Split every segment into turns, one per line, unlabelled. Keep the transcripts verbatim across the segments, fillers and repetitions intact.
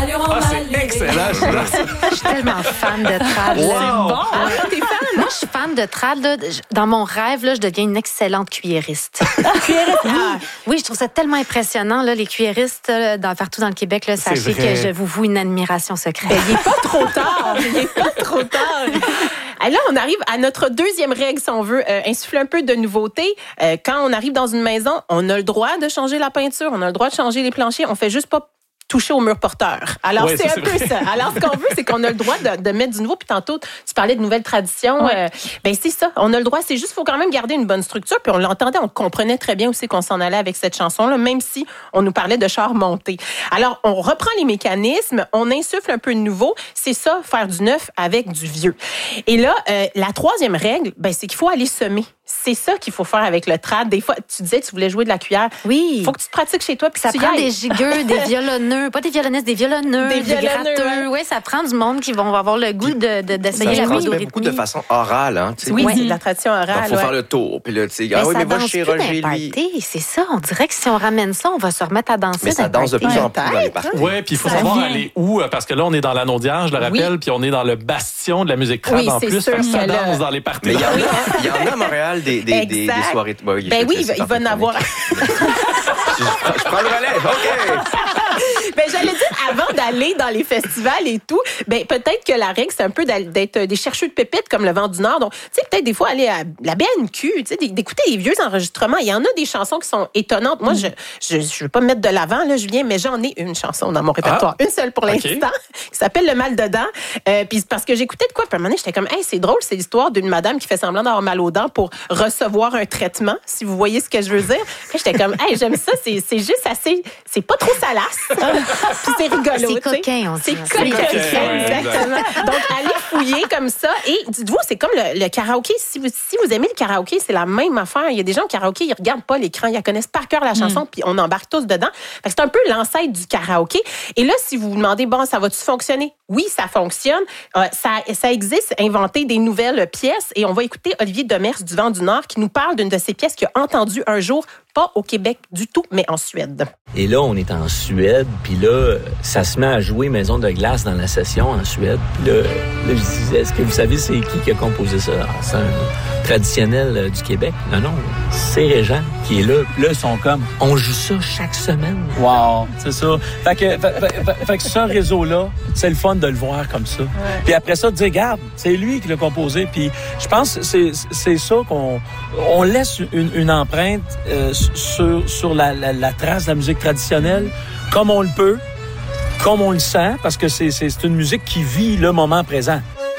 Ah, c'est excellent.
Je suis tellement fan de trad.
Wow.
C'est bon.
Ah, t'es fan?
Moi, je suis fan de trad. Là. Dans mon rêve, là, je deviens une excellente cuillériste.
Cuillériste?
Oui, oui, je trouve ça tellement impressionnant, là, les cuilléristes là, dans, partout dans le Québec. Là,
C'est
sachez
vrai.
que je vous voue une admiration secrète.
Ben, il n'est pas trop tard. Il n'est pas trop tard. Ah, là, on arrive à notre deuxième règle, si on veut euh, insuffler un peu de nouveauté. Euh, quand on arrive dans une maison, on a le droit de changer la peinture, on a le droit de changer les planchers. On fait juste pas toucher au mur porteur. Alors,
Ouais,
c'est
ça,
un
c'est
peu
vrai.
ça. Alors, ce qu'on veut, c'est qu'on a le droit de, de mettre du nouveau. Puis tantôt, tu parlais de nouvelles traditions.
Ouais.
Euh, ben c'est ça. On a le droit. C'est juste, faut quand même garder une bonne structure. Puis on l'entendait, on comprenait très bien aussi qu'on s'en allait avec cette chanson-là, même si on nous parlait de char monté. Alors, on reprend les mécanismes, on insuffle un peu de nouveau. C'est ça, faire du neuf avec du vieux. Et là, euh, la troisième règle, ben c'est qu'il faut aller semer. C'est ça qu'il faut faire avec le trad. Des fois, tu disais, tu voulais jouer de la cuillère.
Oui.
Il faut que tu te pratiques chez toi. Puis
Ça
tu y
prend
ailles.
des gigueux, des violonneux, pas des violonistes, des violonneux,
Des
des,
violonneux,
gratteux. Oui, ça prend du monde qui vont avoir le goût de, de, d'essayer
Ça
la
se transmet
rythmique.
beaucoup de façon orale. Hein, tu sais.
Oui,
Ouais.
c'est de la tradition orale.
Donc, il faut
ouais.
faire le tour. Puis là, tu sais,
Mais
ah oui,
ça
mais va
danse
chez
plus
Roger,
d'un
lui.
party, c'est ça. On dirait que si on ramène ça, on va se remettre à danser.
Mais ça
d'un
danse de
party.
plus en plus dans les parties.
Oui, puis il faut
Ça
savoir
vient.
aller où, parce que là, on est dans l'Anaudière, je le rappelle,
Oui.
puis on est dans le bastion de la musique trad
Oui,
en
c'est
plus,
sûr
parce que ça
que là-
danse dans les parties.
Mais il y, en a- il y en a à Montréal des, des, des, des
Exact.
soirées. Bon,
Ben
je-
oui,
je-
il va,
c'est
il va en avoir.
je, je prends le relais. OK.
Ben, j'allais dire, avant d'aller dans les festivals et tout, ben, peut-être que la règle, c'est un peu d'al- d'être des chercheurs de pépites comme le Vent du Nord. Donc, tu sais, peut-être des fois aller à la B N Q, tu sais, d'écouter les vieux enregistrements. Il y en a des chansons qui sont étonnantes. Moi, je, je, je veux pas me mettre de l'avant, là, Julien, mais j'en ai une chanson dans mon répertoire.
Ah.
Une seule pour
OK.
l'instant, qui s'appelle Le Mal dedans. Euh, puis c'est parce que j'écoutais de quoi, puis à un moment donné, j'étais comme, hey, c'est drôle, c'est l'histoire d'une madame qui fait semblant d'avoir mal aux dents pour recevoir un traitement, si vous voyez ce que je veux dire. Puis j'étais comme, hey, j'aime ça, c'est, c'est juste assez, c'est pas trop salace. Puis c'est rigolo.
C'est
tu sais.
coquin, on
C'est
dirait.
coquin,
C'est coquin, ouais,
exactement. Donc, allez fouiller comme ça. Et dites-vous, c'est comme le, le karaoké. Si vous, si vous aimez le karaoké, c'est la même affaire. Il y a des gens au karaoké, ils regardent pas l'écran, ils connaissent par cœur la chanson, puis on embarque tous dedans. Fait que c'est un peu l'ancêtre du karaoké. Et là, si vous vous demandez, bon, ça va-tu fonctionner? Oui, ça fonctionne. Euh, ça, ça existe, inventer des nouvelles pièces. Et on va écouter Olivier Demers du Vent du Nord qui nous parle d'une de ces pièces qu'il a entendues un jour, pas au Québec du tout, mais en Suède.
Et là, on est en Suède, puis là, ça se met à jouer Maison de glace dans la session en Suède. Puis là, là, je disais, est-ce que vous savez c'est qui qui a composé ça? Ah, c'est un traditionnel euh, du Québec. Non, non, c'est Régent qui est là. Puis là, ils sont comme, on joue ça chaque semaine.
Wow, c'est ça. Fait que, fait, fait, fait que ce réseau-là, c'est le fun de le voir comme ça. Puis après ça, de dire, regarde, c'est lui qui l'a composé. Puis je pense que c'est, c'est ça qu'on on laisse une, une empreinte euh, sur, sur la, la, la trace de la musique traditionnelle, comme on le peut, comme on le sent, parce que c'est, c'est, c'est une musique qui vit le moment présent.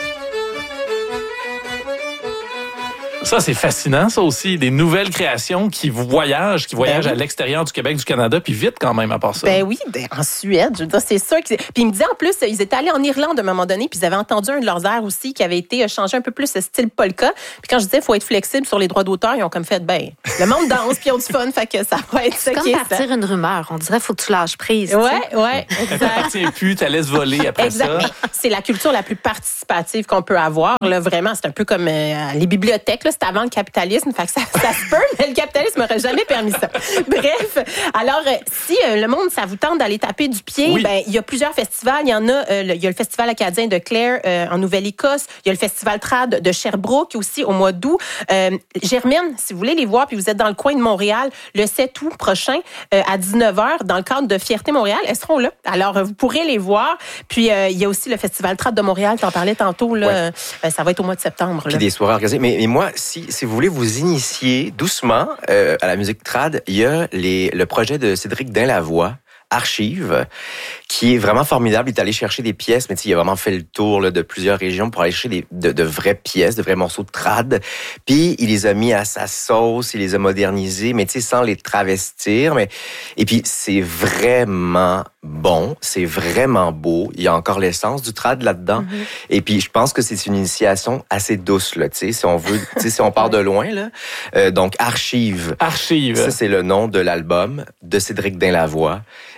Ça, c'est fascinant, ça aussi. Des nouvelles créations qui voyagent, qui voyagent
Ben oui.
à l'extérieur du Québec, du Canada, puis vite quand même à part ça.
Ben oui, ben en Suède, je veux dire, c'est sûr que c'est... Puis il me disait en plus, ils étaient allés en Irlande à un moment donné, puis ils avaient entendu un de leurs airs aussi qui avait été changé un peu plus style polka. Puis quand je disais, il faut être flexible sur les droits d'auteur, ils ont comme fait, ben, le monde danse, puis ils ont du fun, fait que ça va être ça
C'est
qui
comme
est ça.
partir une rumeur. On dirait qu'il faut que tu lâches prise. tu sais.
Ouais, ouais,
Ça
exact.
t'appartient plus, tu la laisses voler après
Exact.
ça.
Mais c'est la culture la plus participative qu'on peut avoir. Là, vraiment, c'est un peu comme euh, les bibliothèques. Là, c'était avant le capitalisme. Fait que ça, ça se peut, mais le capitalisme n'aurait jamais permis ça. Bref, alors, euh, si euh, le monde, ça vous tente d'aller taper du pied,
Oui.
ben il y a plusieurs festivals. Il y en a, euh, le, il y a le Festival acadien de Clare euh, en Nouvelle-Écosse. Il y a le Festival trad de Sherbrooke aussi au mois d'août. Euh, Germaine, si vous voulez les voir, puis vous êtes dans le coin de Montréal, le sept août prochain euh, à dix-neuf heures, dans le cadre de Fierté Montréal, elles seront là. Alors, euh, vous pourrez les voir. Puis, euh, il y a aussi le Festival trad de Montréal, t'en parlais tantôt, là.
Ouais.
Euh, ça va être au mois de septembre.
Puis
Là.
des soirées organisées. Mais, mais moi, si, si vous voulez vous initier doucement euh, à la musique trad, il y a les, le projet de Cédric Dainlavoie, Archive, qui est vraiment formidable. Il est allé chercher des pièces, mais il a vraiment fait le tour là, de plusieurs régions pour aller chercher des, de, de vraies pièces, de vrais morceaux de trad. Puis il les a mis à sa sauce, il les a modernisés, mais sans les travestir. Mais et puis c'est vraiment bon, c'est vraiment beau. Il y a encore l'essence du trad là-dedans. Mm-hmm. Et puis je pense que c'est une initiation assez douce là, tu sais, si on veut, tu sais, si on part de loin là. Euh, donc Archive.
Archive.
Ça c'est le nom de l'album de Cédric Dainlavoie.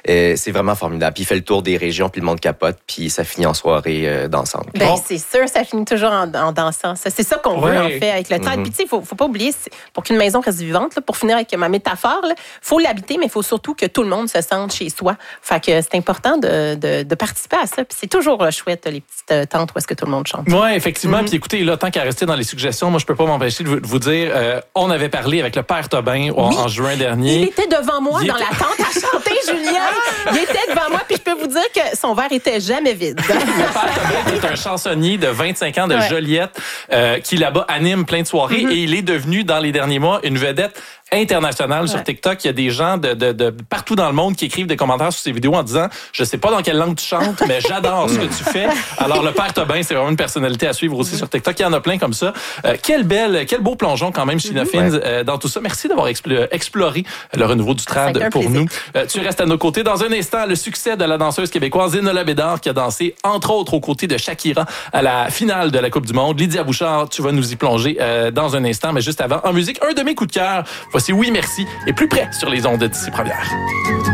Euh, c'est vraiment formidable. Puis il fait le tour des régions, puis le monde capote, puis ça finit en soirée euh, dansante.
Ben,
Bon.
c'est sûr, ça finit toujours en, en dansant. Ça, c'est ça qu'on veut,
Ouais.
en fait, avec le trad.
Mm-hmm.
Puis, tu sais, il faut, faut pas oublier, c'est- pour qu'une maison reste vivante, là, pour finir avec ma métaphore, il faut l'habiter, mais il faut surtout que tout le monde se sente chez soi. Fait que c'est important de, de, de participer à ça. Puis c'est toujours euh, chouette, les petites euh, tentes où est-ce que tout le monde chante.
Oui, effectivement.
Mm-hmm.
Puis écoutez, là, tant qu'à rester dans les suggestions, moi, je peux pas m'empêcher de vous, de vous dire, euh, on avait parlé avec le père Tobin en,
Oui.
en juin
Il
dernier.
était devant moi
Il
dans
était-
la tente à chanter, Julien. Il était devant moi, puis je peux vous dire que son verre était jamais vide.
Le père Tobin, qui est un chansonnier de vingt-cinq ans de
Ouais.
Joliette, euh, qui là-bas anime plein de soirées,
Mm-hmm.
et il est devenu, dans les derniers mois, une vedette internationale sur
Ouais.
TikTok. Il y a des gens de, de, de partout dans le monde qui écrivent des commentaires sur ses vidéos en disant « Je sais pas dans quelle langue tu chantes, mais j'adore ce que tu fais. » Alors, le père Tobin, c'est vraiment une personnalité à suivre aussi sur TikTok. Il y en a plein comme ça. Euh, quel belle, quel beau plongeon quand même, Sheena Fins, euh, dans tout ça. Merci d'avoir expl- exploré le renouveau du
Ça a été
trad
un
pour
plaisir.
nous. Euh, tu restes à nos côtés. Dans un instant, le succès de la danseuse québécoise Enola Bédard qui a dansé, entre autres, aux côtés de Shakira à la finale de la Coupe du Monde. Lydia Bouchard, tu vas nous y plonger euh, dans un instant. Mais juste avant, en musique, un de mes coups de cœur. Voici Oui Merci et plus près sur les ondes d'ici première.